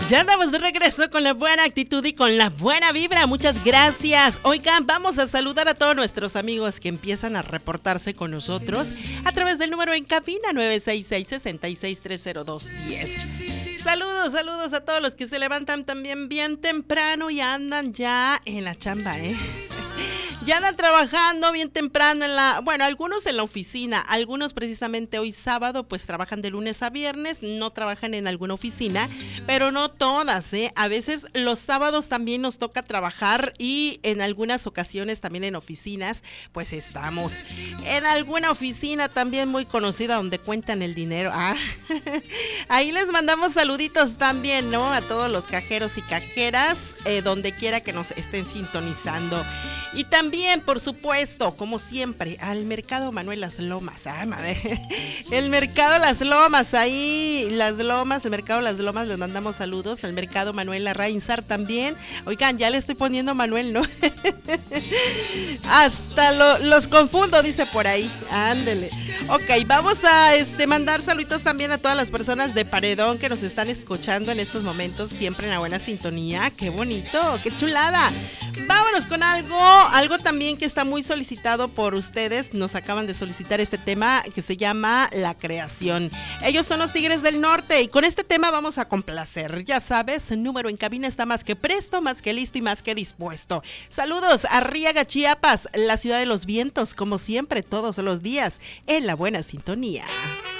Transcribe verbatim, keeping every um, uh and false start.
Ya andamos de regreso con la buena actitud y con la buena vibra. Muchas gracias. Oigan, vamos a saludar a todos nuestros amigos que empiezan a reportarse con nosotros a través del número en cabina nueve seis seis, seis seis tres cero dos uno cero. Saludos, saludos a todos los que se levantan también bien temprano y andan ya en la chamba, ¿eh? Ya andan trabajando bien temprano en la, bueno, algunos en la oficina, algunos precisamente hoy sábado pues trabajan de lunes a viernes, no trabajan en alguna oficina, pero no todas, ¿eh? A veces los sábados también nos toca trabajar y en algunas ocasiones también en oficinas, pues estamos en alguna oficina también muy conocida donde cuentan el dinero. Ah, ahí les mandamos saluditos también, ¿no? A todos los cajeros y cajeras, eh, donde quiera que nos estén sintonizando. Y también, por supuesto, como siempre, al Mercado Manuel Las Lomas. Ah, madre. El Mercado Las Lomas, ahí, Las Lomas, el Mercado Las Lomas, les mandamos saludos. Al Mercado Manuel Arrainzar también. Oigan, ya le estoy poniendo Manuel, ¿no? Hasta lo, los confundo, dice por ahí. Ándele. Ok, vamos a este, mandar saluditos también a todas las personas de Paredón que nos están escuchando en estos momentos, siempre en la buena sintonía. ¡Qué bonito! ¡Qué chulada! Vámonos con algo, algo también que está muy solicitado por ustedes. Nos acaban de solicitar este tema que se llama La Creación. Ellos son los Tigres del Norte y con este tema vamos a complacer. Ya sabes, el número en cabina está más que presto, más que listo y más que dispuesto. Saludos a Arriaga, Chiapas, la ciudad de los vientos, como siempre, todos los días, en la buena sintonía.